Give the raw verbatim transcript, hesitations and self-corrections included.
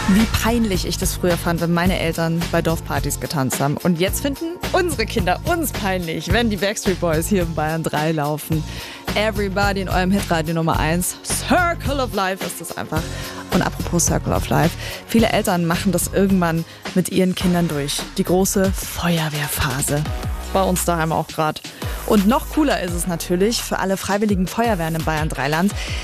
Wie peinlich ich das früher fand, wenn meine Eltern bei Dorfpartys getanzt haben. Und jetzt finden unsere Kinder uns peinlich, wenn die Backstreet Boys hier in Bayern drei laufen. Everybody in eurem Hitradio Nummer eins. Circle of Life ist das einfach. Und apropos Circle of Life, viele Eltern machen das irgendwann mit ihren Kindern durch. Die große Feuerwehrphase. Bei uns daheim auch gerade. Und noch cooler ist es natürlich für alle freiwilligen Feuerwehren im Bayern Dreiland.